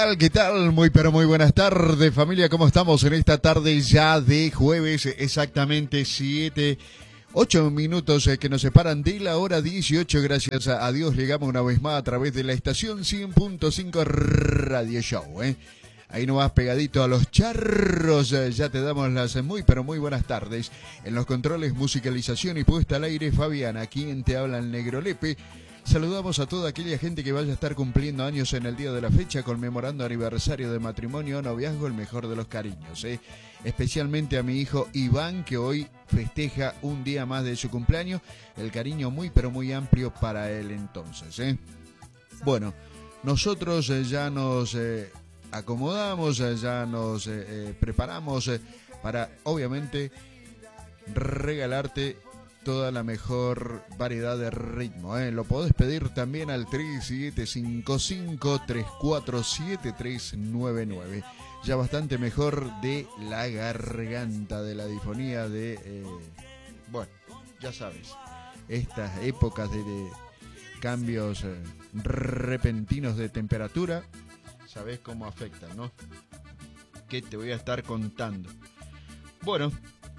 ¿Qué tal? Muy pero muy buenas tardes, familia. ¿Cómo estamos en esta tarde ya de jueves? Exactamente 8 minutos que nos separan de la hora 18. Gracias a Dios llegamos una vez más a través de la estación 100.5 Radio Show. Ahí nomás pegadito a los charros, ya te damos las muy pero muy buenas tardes. En los controles, musicalización y puesta al aire, Fabiana, quien te habla el Negro Lepe. Saludamos a toda aquella gente que vaya a estar cumpliendo años en el día de la fecha, conmemorando aniversario de matrimonio o noviazgo, el mejor de los cariños. Especialmente a mi hijo Iván, que hoy festeja un día más de su cumpleaños. El cariño muy pero muy amplio para él entonces. Bueno, nosotros ya nos acomodamos, ya nos preparamos para obviamente regalarte toda la mejor variedad de ritmo. Lo podés pedir también al 3755-347399. Ya bastante mejor de la garganta, de la difonía, bueno, ya sabes, estas épocas de cambios repentinos de temperatura, sabés cómo afectan, ¿no? ¿Qué te voy a estar contando? Bueno,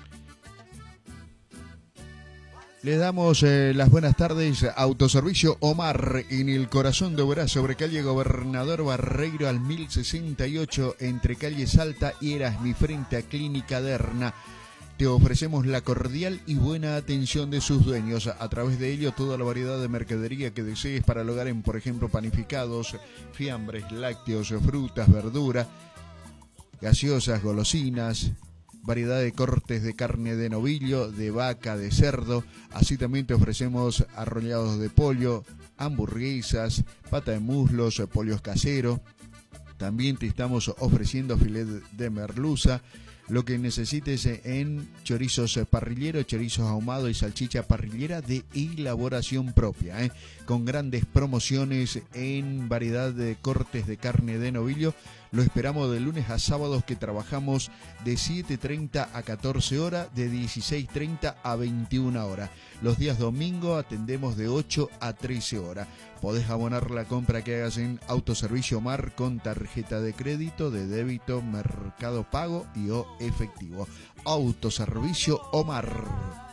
les damos las buenas tardes. Autoservicio Omar, en el corazón de Oberá, sobre calle Gobernador Barreiro al 1068, entre calle Salta y Erasmi, frente a Clínica Derna. Te ofrecemos la cordial y buena atención de sus dueños. A través de ello, toda la variedad de mercadería que desees para el hogar, en, por ejemplo, panificados, fiambres, lácteos, frutas, verduras, gaseosas, golosinas, variedad de cortes de carne de novillo, de vaca, de cerdo. Así también te ofrecemos arrollados de pollo, hamburguesas, pata de muslos, pollos caseros. También te estamos ofreciendo filet de merluza, lo que necesites en chorizos parrilleros, chorizos ahumados y salchicha parrillera de elaboración propia, con grandes promociones en variedad de cortes de carne de novillo. Lo esperamos de lunes a sábados, que trabajamos de 7:30 a 14 horas, de 16:30 a 21 horas. Los días domingo atendemos de 8 a 13 horas. Podés abonar la compra que hagas en Autoservicio Omar con tarjeta de crédito, de débito, Mercado Pago y o efectivo. Autoservicio Omar.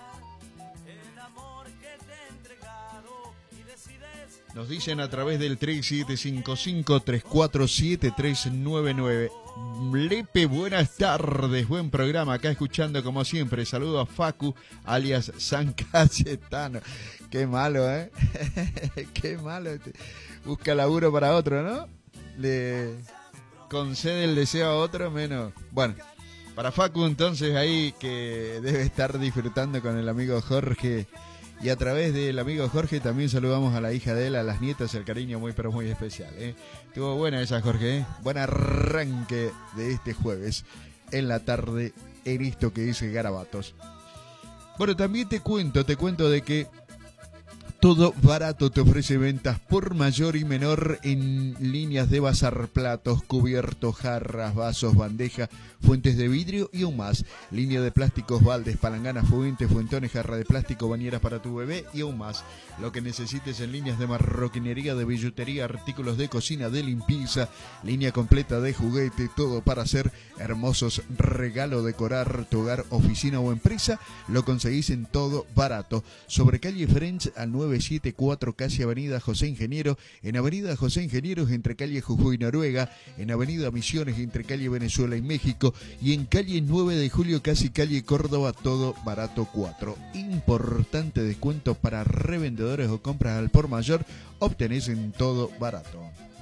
Nos dicen a través del 3755-347399. Lepe, buenas tardes, buen programa, acá escuchando como siempre. Saludo a Facu, alias San Cayetano. Qué malo, Qué malo. Busca laburo para otro, ¿no? Le concede el deseo a otro, menos. Bueno, para Facu entonces ahí, que debe estar disfrutando con el amigo Jorge. Y a través del amigo Jorge también saludamos a la hija de él, a las nietas, el cariño muy pero muy especial. Estuvo buena esa, Jorge, Buen arranque de este jueves en la tarde en esto que dice Garabatos. Bueno, también te cuento de que Todo Barato te ofrece ventas por mayor y menor en líneas de bazar, platos, cubiertos, jarras, vasos, bandejas, fuentes de vidrio y aún más. Línea de plásticos, baldes, palanganas, fuentes, fuentones, jarra de plástico, bañeras para tu bebé y aún más. Lo que necesites en líneas de marroquinería, de billutería, artículos de cocina, de limpieza, línea completa de juguete, todo para hacer hermosos regalos, decorar tu hogar, oficina o empresa. Lo conseguís en Todo Barato. Sobre calle French al 974, casi avenida José Ingeniero, en avenida José Ingenieros entre calle Jujuy Noruega, en avenida Misiones entre calle Venezuela y México, y en calle 9 de Julio, casi calle Córdoba, Todo Barato 4. Importante descuento para revendedores o compras al por mayor, obtenés en Todo Barato.